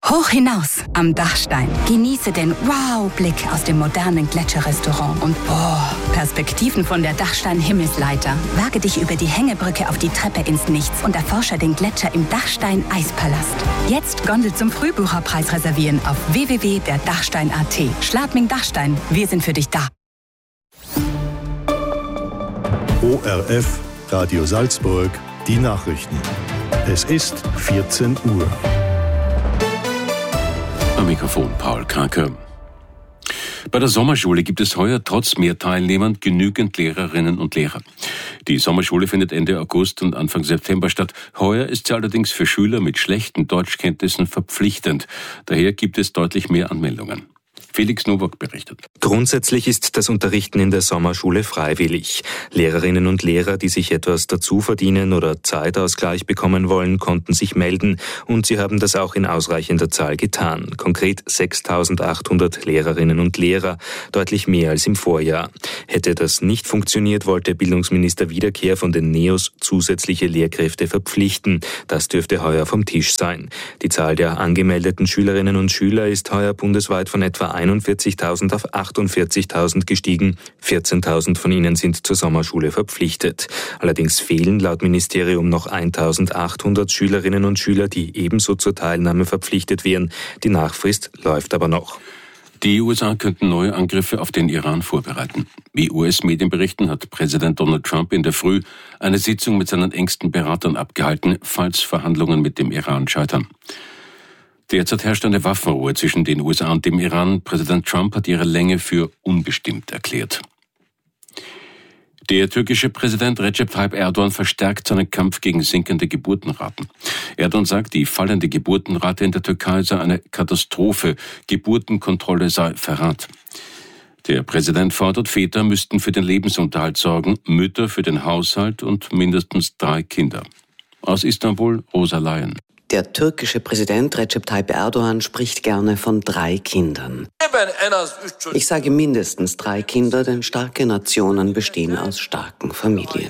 Hoch hinaus am Dachstein. Genieße den Wow-Blick aus dem modernen Gletscherrestaurant und Perspektiven von der Dachstein-Himmelsleiter. Wage dich über die Hängebrücke auf die Treppe ins Nichts und erforsche den Gletscher im Dachstein-Eispalast. Jetzt Gondel zum Frühbucherpreis reservieren auf www.derdachstein.at. Schladming Dachstein, wir sind für dich da. ORF, Radio Salzburg, die Nachrichten. Es ist 14 Uhr. Am Mikrofon Paul Krake. Bei der Sommerschule gibt es heuer trotz mehr Teilnehmern genügend Lehrerinnen und Lehrer. Die Sommerschule findet Ende August und Anfang September statt. Heuer ist sie allerdings für Schüler mit schlechten Deutschkenntnissen verpflichtend. Daher gibt es deutlich mehr Anmeldungen. Felix Nowak berichtet. Grundsätzlich ist das Unterrichten in der Sommerschule freiwillig. Lehrerinnen und Lehrer, die sich etwas dazu verdienen oder Zeitausgleich bekommen wollen, konnten sich melden und sie haben das auch in ausreichender Zahl getan. Konkret 6.800 Lehrerinnen und Lehrer, deutlich mehr als im Vorjahr. Hätte das nicht funktioniert, wollte Bildungsminister Wiederkehr von den NEOS zusätzliche Lehrkräfte verpflichten. Das dürfte heuer vom Tisch sein. Die Zahl der angemeldeten Schülerinnen und Schüler ist heuer bundesweit von etwa 41.000 auf 48.000 gestiegen. 14.000 von ihnen sind zur Sommerschule verpflichtet. Allerdings fehlen laut Ministerium noch 1.800 Schülerinnen und Schüler, die ebenso zur Teilnahme verpflichtet wären. Die Nachfrist läuft aber noch. Die USA könnten neue Angriffe auf den Iran vorbereiten. Wie US-Medien berichten, hat Präsident Donald Trump in der Früh eine Sitzung mit seinen engsten Beratern abgehalten, falls Verhandlungen mit dem Iran scheitern. Derzeit herrscht eine Waffenruhe zwischen den USA und dem Iran. Präsident Trump hat ihre Länge für unbestimmt erklärt. Der türkische Präsident Recep Tayyip Erdogan verstärkt seinen Kampf gegen sinkende Geburtenraten. Erdogan sagt, die fallende Geburtenrate in der Türkei sei eine Katastrophe. Geburtenkontrolle sei Verrat. Der Präsident fordert, Väter müssten für den Lebensunterhalt sorgen, Mütter für den Haushalt und mindestens 3 Kinder. Aus Istanbul, Rosa Layen. Der türkische Präsident Recep Tayyip Erdogan spricht gerne von 3 Kindern. Ich sage mindestens 3 Kinder, denn starke Nationen bestehen aus starken Familien.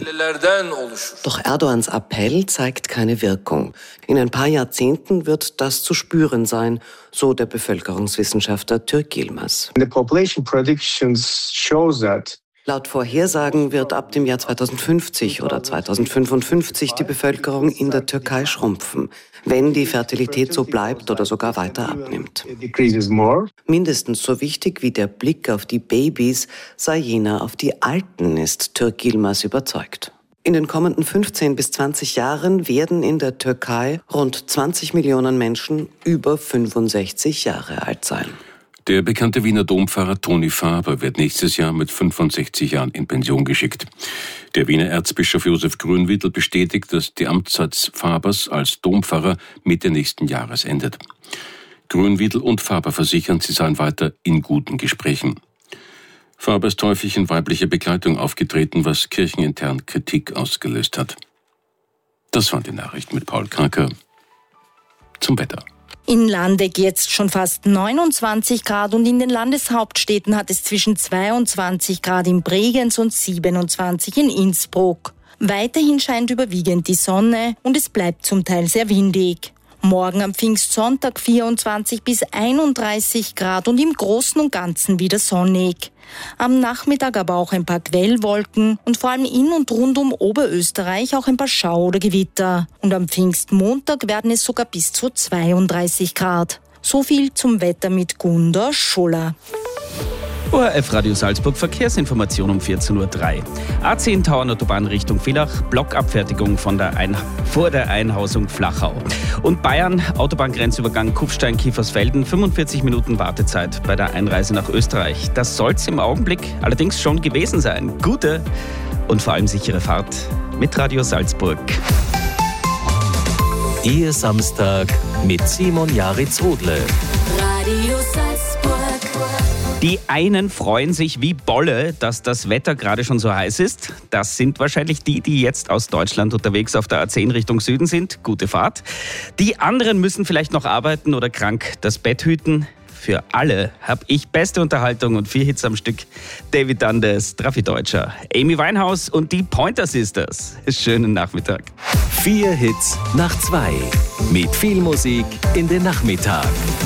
Doch Erdogans Appell zeigt keine Wirkung. In ein paar Jahrzehnten wird das zu spüren sein, so der Bevölkerungswissenschaftler Türk Yilmaz. The population predictions shows that Laut Vorhersagen wird ab dem Jahr 2050 oder 2055 die Bevölkerung in der Türkei schrumpfen, wenn die Fertilität so bleibt oder sogar weiter abnimmt. Mindestens so wichtig wie der Blick auf die Babys sei jener auf die Alten, ist Türk Yilmaz überzeugt. In den kommenden 15 bis 20 Jahren werden in der Türkei rund 20 Millionen Menschen über 65 Jahre alt sein. Der bekannte Wiener Dompfarrer Toni Faber wird nächstes Jahr mit 65 Jahren in Pension geschickt. Der Wiener Erzbischof Josef Grünwittel bestätigt, dass die Amtszeit Fabers als Dompfarrer Mitte nächsten Jahres endet. Grünwittel und Faber versichern, sie seien weiter in guten Gesprächen. Faber ist häufig in weiblicher Begleitung aufgetreten, was kirchenintern Kritik ausgelöst hat. Das waren die Nachrichten mit Paul Krake. Zum Wetter. In Landeck jetzt schon fast 29 Grad und in den Landeshauptstädten hat es zwischen 22 Grad in Bregenz und 27 in Innsbruck. Weiterhin scheint überwiegend die Sonne und es bleibt zum Teil sehr windig. Morgen am Pfingstsonntag 24 bis 31 Grad und im Großen und Ganzen wieder sonnig. Am Nachmittag aber auch ein paar Quellwolken und vor allem in und rund um Oberösterreich auch ein paar Schau- oder Gewitter. Und am Pfingstmontag werden es sogar bis zu 32 Grad. So viel zum Wetter mit Gunda Schuller. ORF Radio Salzburg Verkehrsinformation um 14.03 Uhr. A10 Tauernautobahn Richtung Villach, Blockabfertigung vor der Einhausung Flachau. Und Bayern, Autobahngrenzübergang Kufstein-Kiefersfelden, 45 Minuten Wartezeit bei der Einreise nach Österreich. Das soll es im Augenblick allerdings schon gewesen sein. Gute und vor allem sichere Fahrt mit Radio Salzburg. Ihr Samstag mit Simon Jaritz-Rodle. Radio Salzburg. Die einen freuen sich wie Bolle, dass das Wetter gerade schon so heiß ist. Das sind wahrscheinlich die jetzt aus Deutschland unterwegs auf der A10 Richtung Süden sind. Gute Fahrt. Die anderen müssen vielleicht noch arbeiten oder krank das Bett hüten. für alle habe ich beste Unterhaltung und 4 Hits am Stück. David Dundas, Traffi Deutscher, Amy Winehouse und die Pointer Sisters. Schönen Nachmittag. 4 Hits nach 2. Mit viel Musik in den Nachmittag.